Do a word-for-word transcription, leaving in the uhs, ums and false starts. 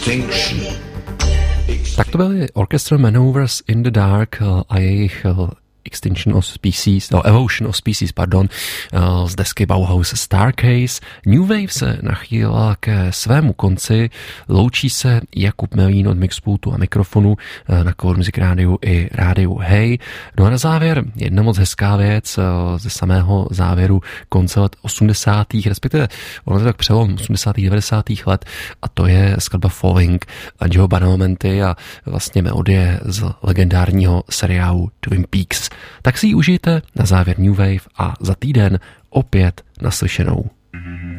Extinction. Tak to byly Orchestral Maneuvers in the Dark a jejich Extinction of Species, no, Evolution of Species, pardon, z desky Bauhaus Starcase. New Wave se nachýlila ke svému konci, loučí se Jakub Melín od Mixpultu a mikrofonu na Color Music Rádiu i Rádiu Hey. No a na závěr jedna moc hezká věc ze samého závěru konce let osmdesátých, respektive ono to tak přelom osmdesátých devadesátých let, a to je skladba Falling Joe Badalamenti a vlastně melodie z legendárního seriálu Twin Peaks. Tak si ji užijte na závěr New Wave a za týden opět naslyšenou.